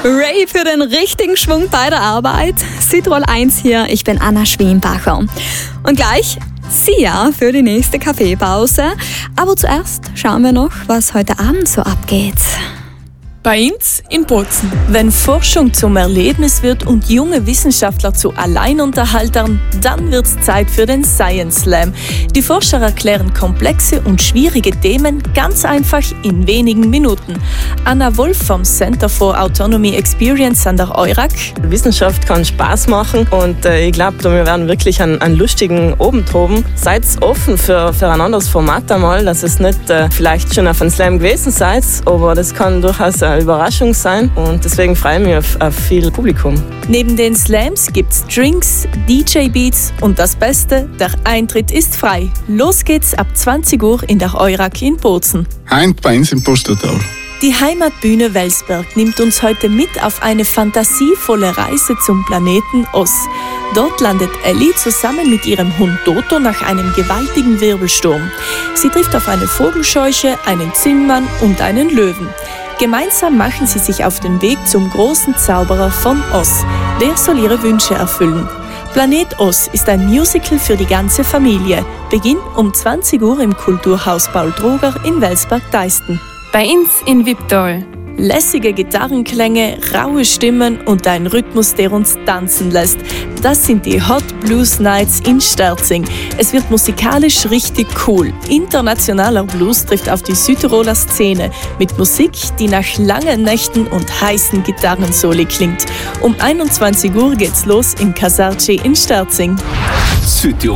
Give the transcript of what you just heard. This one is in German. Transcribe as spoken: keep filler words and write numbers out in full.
Ray für den richtigen Schwung bei der Arbeit. Südtirol eins hier, ich bin Anna Schwienbacher. Und gleich Sia für die nächste Kaffeepause. Aber zuerst schauen wir noch, was heute Abend so abgeht. Bei uns in Bozen. Wenn Forschung zum Erlebnis wird und junge Wissenschaftler zu Alleinunterhaltern, dann wird's Zeit für den Science Slam. Die Forscher erklären komplexe und schwierige Themen ganz einfach in wenigen Minuten. Anna Wolf vom Center for Autonomy Experience an der Eurac. Wissenschaft kann Spaß machen und äh, ich glaube, wir werden wirklich einen, einen lustigen Abend haben. Seid offen für, für ein anderes Format einmal, dass es nicht äh, vielleicht schon auf einem Slam gewesen seid, aber das kann durchaus eine Überraschung sein und deswegen freue ich mich auf, auf viel Publikum. Neben den Slams gibt's Drinks, D J-Beats und das Beste, der Eintritt ist frei. Los geht's ab zwanzig Uhr in der Eurac in Bozen. Heint bei uns im Pustertal. Die Heimatbühne Welsberg nimmt uns heute mit auf eine fantasievolle Reise zum Planeten Oss. Dort landet Ellie zusammen mit ihrem Hund Toto nach einem gewaltigen Wirbelsturm. Sie trifft auf eine Vogelscheuche, einen Zinnmann und einen Löwen. Gemeinsam machen sie sich auf den Weg zum großen Zauberer von Oz. Der soll ihre Wünsche erfüllen. Planet Oz ist ein Musical für die ganze Familie. Beginn um zwanzig Uhr im Kulturhaus Paul Droger in Welsberg-Deisten. Bei uns in Viptal. Lässige Gitarrenklänge, raue Stimmen und ein Rhythmus, der uns tanzen lässt. Das sind die Hot Blues Nights in Sterzing. Es wird musikalisch richtig cool. Internationaler Blues trifft auf die Südtiroler Szene mit Musik, die nach langen Nächten und heißen Gitarrensoli klingt. Um einundzwanzig Uhr geht's los im Casarci in Sterzing. Südtirol.